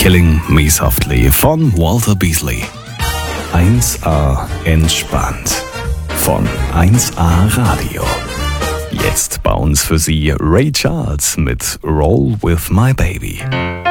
Killing Me Softly von Walter Beasley. 1A entspannt von 1A Radio. Jetzt bei uns für Sie Ray Charles mit Roll With My Baby.